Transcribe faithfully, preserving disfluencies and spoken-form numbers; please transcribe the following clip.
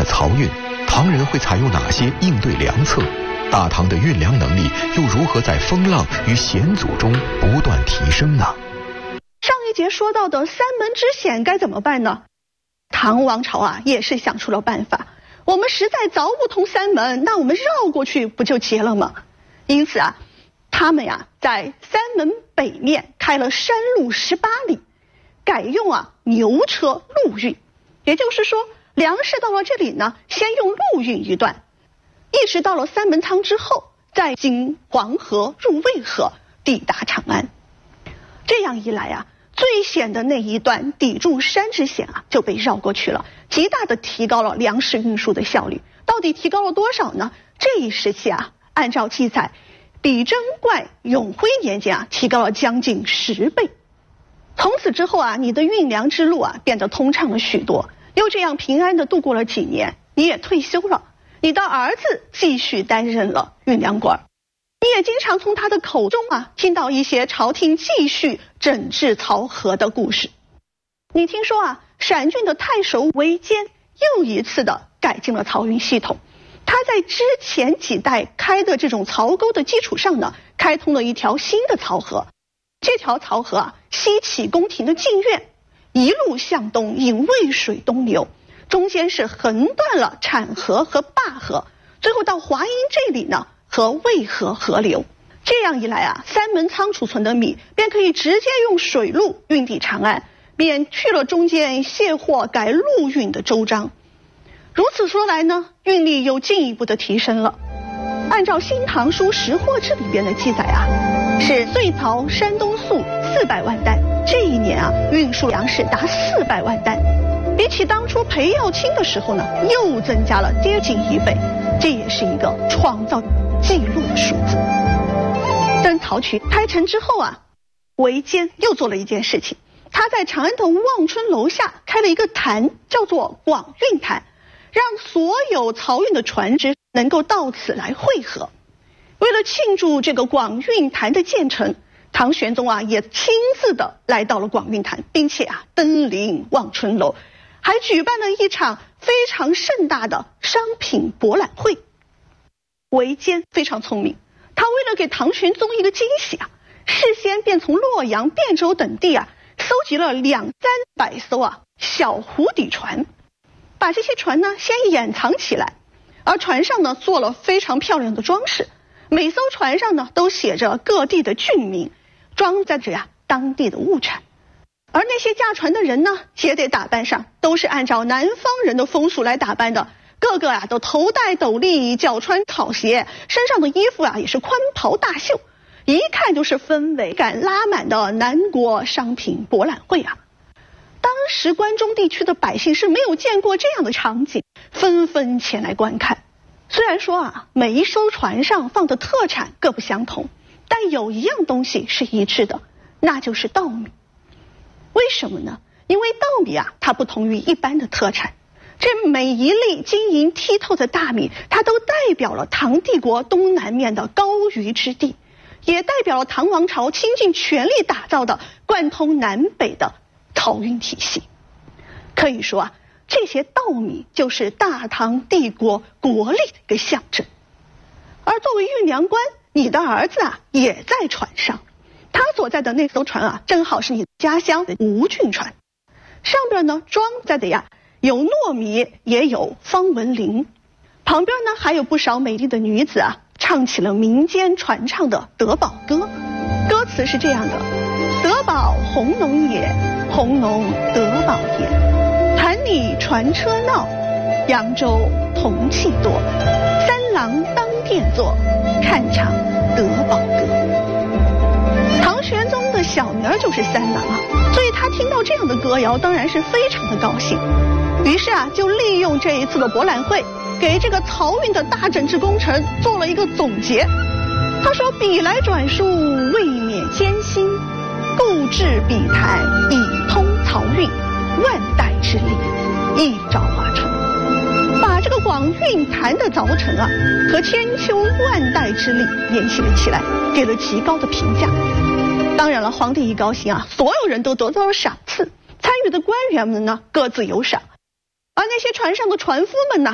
漕运，唐人会采用哪些应对良策？大唐的运粮能力又如何在风浪与险阻中不断提升呢？ 上一节说到的三门之险该怎么办呢？唐王朝啊也是想出了办法，我们实在凿不通三门，那我们绕过去不就结了吗？因此啊，他们呀在三门北面开了山路十八里，改用啊牛车陆运，也就是说粮食到了这里呢，先用陆运一段，一直到了三门仓之后，再经黄河入渭河，抵达长安。这样一来啊，最险的那一段砥柱山之险啊就被绕过去了，极大的提高了粮食运输的效率。到底提高了多少呢？这一时期啊，按照记载，比贞观永徽年间啊，提高了将近十倍。从此之后啊，你的运粮之路啊变得通畅了许多。又这样平安的度过了几年，你也退休了，你的儿子继续担任了运粮官。你也经常从他的口中啊听到一些朝廷继续整治漕河的故事。你听说啊，陕郡的太守韦坚又一次的改进了漕运系统，他在之前几代开的这种漕沟的基础上呢，开通了一条新的漕河。这条漕河啊，西起宫廷的禁苑，一路向东引渭水东流，中间是横断了产河和灞河，最后到华阴这里呢和渭河合流。这样一来啊，三门仓储存的米便可以直接用水路运抵长安，免去了中间卸货改陆运的周章。如此说来呢，运力又进一步的提升了。按照《新唐书·识货志》里边的记载啊，是岁漕山东粟四百万担，这一年啊，运输粮食达四百万担，比起当初裴耀卿的时候呢，又增加了接近一倍，这也是一个创造记录的数字。等漕渠开成之后啊，韦坚又做了一件事情，他在长安的望春楼下开了一个坛，叫做广运坛，让所有漕运的船只能够到此来汇合。为了庆祝这个广运坛的建成，唐玄宗啊也亲自的来到了广运坛，并且啊登临望春楼，还举办了一场非常盛大的商品博览会。韦坚非常聪明，他为了给唐玄宗一个惊喜啊，事先便从洛阳、汴州等地啊搜集了两三百艘啊小湖底船，把这些船呢先掩藏起来，而船上呢做了非常漂亮的装饰，每艘船上呢都写着各地的郡名，装载着呀当地的物产。而那些驾船的人呢，也得打扮上，都是按照南方人的风俗来打扮的，个个啊都头戴斗笠，脚穿草鞋，身上的衣服啊也是宽袍大袖，一看就是氛围感拉满的南国商品博览会啊。当时关中地区的百姓是没有见过这样的场景，纷纷前来观看。虽然说啊，每一艘船上放的特产各不相同，但有一样东西是一致的，那就是稻米。为什么呢？因为稻米啊，它不同于一般的特产，这每一粒晶莹剔透的大米，它都代表了唐帝国东南面的高于之地，也代表了唐王朝倾尽全力打造的贯通南北的漕运体系。可以说啊，这些稻米就是大唐帝国国力的一个象征。而作为运粮官，你的儿子啊也在船上，他所在的那艘船啊，正好是你家乡的吴郡船，上边呢装载的呀有糯米，也有方文琳，旁边呢还有不少美丽的女子啊，唱起了民间传唱的德宝歌。歌词是这样的：德宝红农也，红农德宝也，盘里传车闹，扬州铜器多，三郎当殿坐，看场德宝歌。唐玄宗的小名就是三郎啊，所以他听到这样的歌谣当然是非常的高兴，于是啊就利用这一次的博览会，给这个漕运的大整治工程做了一个总结。他说：笔来转述未免艰辛，故制笔坛以通漕运，万代之力一朝画出，把这个广运坛的凿成啊和千秋万代之力联系了起来，给了极高的评价。当然了，皇帝一高兴啊，所有人都得到了赏赐，参与的官员们呢各自有赏，而那些船上的船夫们呢